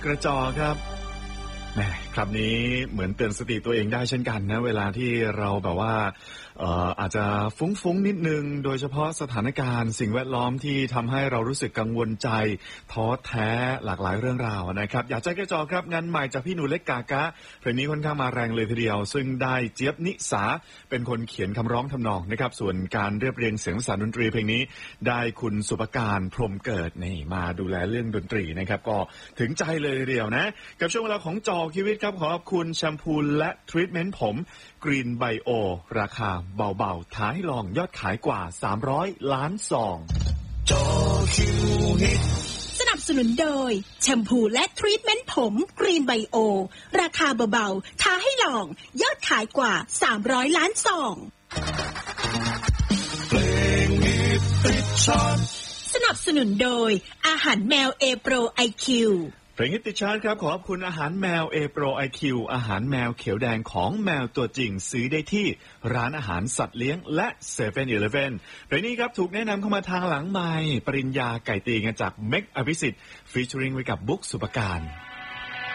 กระจอครับแหมครับนี้เหมือนเตือนสติตัวเองได้เช่นกันนะเวลาที่เราแบบว่าอาจจะฟุ้งนิดนึงโดยเฉพาะสถานการณ์สิ่งแวดล้อมที่ทำให้เรารู้สึกกังวลใจท้อแท้หลากหลายเรื่องราวนะครับอยากใจกระจอครับงานใหม่จากพี่หนูเล็กกากะเพลงนี้ค่อนข้างมาแรงเลยทีเดียวซึ่งได้เจี๊ยบนิสาเป็นคนเขียนคำร้องทำนองนะครับส่วนการเรียบเรียงเสียงประสานดนตรีเพลงนี้ได้คุณสุภการพรหมเกิดนี่มาดูแลเรื่องดนตรีนะครับก็ถึงใจเลยทีเดียวนะกับช่วงเวลาของจอชีวิตครับขอบคุณแชมพูและทรีทเมนต์ผมกรีนไบโอราคาเบาๆท้าให้ลองยอดขายกว่า300 ล้านซองจอชีวิตสนับสนุนโดยแชมพูและทรีทเมนต์ผมกรีนไบโอราคาเบาๆท้าให้ลองยอดขายกว่า300 ล้านซองเพลงนี้ติดชาร์ตสนับสนุนโดยอาหารแมวเอโปรไอคิวเพลงฮิตติดชาร์ตครับขอบคุณอาหารแมวเอโปรไอคิวอาหารแมวเขียวแดงของแมวตัวจริงซื้อได้ที่ร้านอาหารสัตว์เลี้ยงและเซเว่นอีเลฟเว่นเพลงนี้ครับถูกแนะนำเข้ามาทางหลังไมค์ปริญญาไก่ตีกันจากเมกอภิสิทธิ์ฟีเจอริงไว้กับบุ๊กสุปการ